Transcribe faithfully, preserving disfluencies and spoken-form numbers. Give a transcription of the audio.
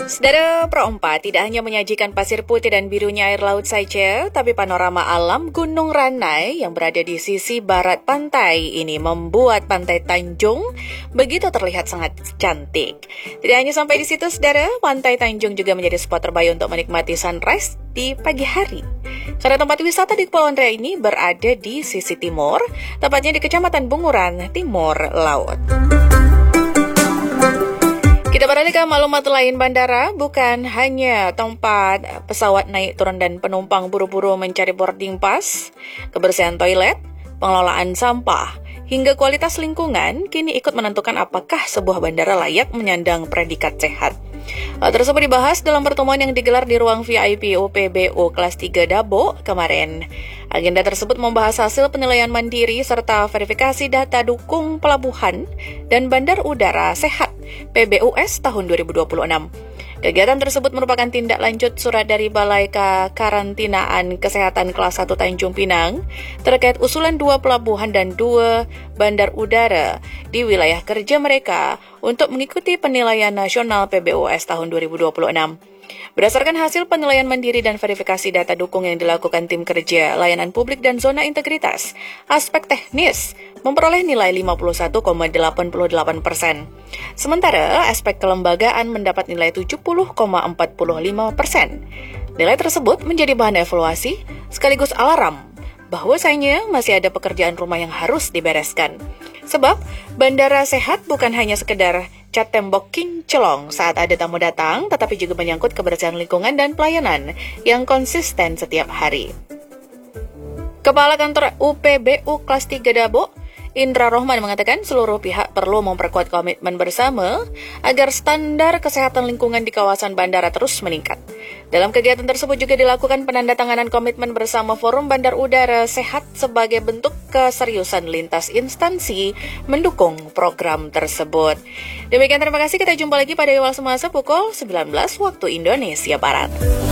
Saudara Pro empat tidak hanya menyajikan pasir putih dan birunya air laut saja, tapi panorama alam Gunung Ranai yang berada di sisi barat pantai ini membuat Pantai Tanjung begitu terlihat sangat cantik. Tidak hanya sampai di situ, saudara, Pantai Tanjung juga menjadi spot terbaik untuk menikmati sunrise di pagi hari. Karena tempat wisata di Kepulauan Riau ini berada di sisi timur, tepatnya di Kecamatan Bunguran, Timur Laut. Kita beralih ke maklumat lain. Bandara bukan hanya tempat pesawat naik turun dan penumpang buru-buru mencari boarding pass, kebersihan toilet, pengelolaan sampah, hingga kualitas lingkungan kini ikut menentukan apakah sebuah bandara layak menyandang predikat sehat. Hal tersebut dibahas dalam pertemuan yang digelar di ruang V I P U P B U kelas tiga Dabo kemarin. Agenda tersebut membahas hasil penilaian mandiri serta verifikasi data dukung pelabuhan dan bandar udara sehat P B U S tahun dua ribu dua puluh enam. Kegiatan tersebut merupakan tindak lanjut surat dari Balai Kekarantinaan Kesehatan Kelas satu Tanjung Pinang terkait usulan dua pelabuhan dan dua bandar udara di wilayah kerja mereka untuk mengikuti penilaian nasional P B U S tahun dua ribu dua puluh enam. Berdasarkan hasil penilaian mandiri dan verifikasi data dukung yang dilakukan tim kerja, layanan publik dan zona integritas, aspek teknis memperoleh nilai lima puluh satu koma delapan delapan persen. Sementara aspek kelembagaan mendapat nilai tujuh puluh koma empat lima persen. Nilai tersebut menjadi bahan evaluasi sekaligus alarm bahwasanya masih ada pekerjaan rumah yang harus dibereskan. Sebab bandara sehat bukan hanya sekedar cat tembok kinclong saat ada tamu datang, tetapi juga menyangkut kebersihan lingkungan dan pelayanan yang konsisten setiap hari. Kepala Kantor U P B U Kelas tiga Dabo, Indra Rohman, mengatakan seluruh pihak perlu memperkuat komitmen bersama agar standar kesehatan lingkungan di kawasan bandara terus meningkat. Dalam kegiatan tersebut juga dilakukan penandatanganan komitmen bersama Forum Bandar Udara Sehat sebagai bentuk keseriusan lintas instansi mendukung program tersebut. Demikian, terima kasih. Kita jumpa lagi pada awal semasa pukul sembilan belas waktu Indonesia Barat.